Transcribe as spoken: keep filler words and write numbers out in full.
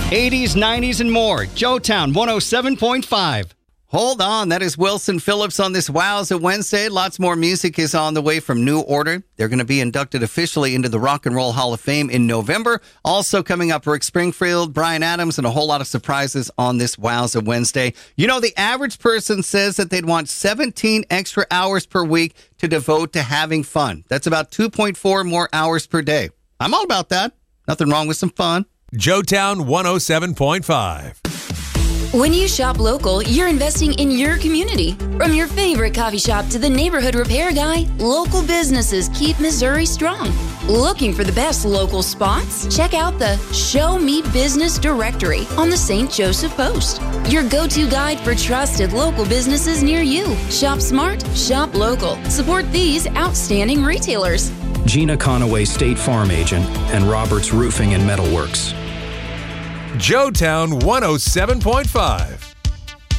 eighties, nineties, and more. Joetown one oh seven point five. Hold on, that is Wilson Phillips on this Wowza Wednesday. Lots more music is on the way from New Order. They're going to be inducted officially into the Rock and Roll Hall of Fame in November. Also coming up, Rick Springfield, Bryan Adams, and a whole lot of surprises on this Wowza Wednesday. You know, the average person says that they'd want seventeen extra hours per week to devote to having fun. That's about two point four more hours per day. I'm all about that. Nothing wrong with some fun. Joetown one oh seven point five. When you shop local, you're investing in your community. From your favorite coffee shop to the neighborhood repair guy, local businesses keep Missouri strong. Looking for the best local spots? Check out the Show Me Business directory on the Saint Joseph Post. Your go-to guide for trusted local businesses near you. Shop smart, shop local. Support these outstanding retailers. Gina Conaway, State Farm Agent, and Roberts Roofing and Metalworks. Joetown one oh seven point five.